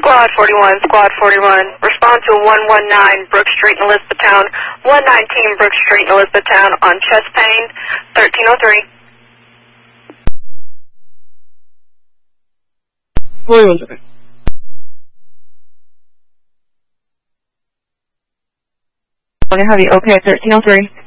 Squad 41, Squad 41. Respond to 119 Brook Street in Elizabethtown, 119 Brook Street in Elizabethtown on chest pain, 1303. Wait 1 second. Heavy, okay, 1303.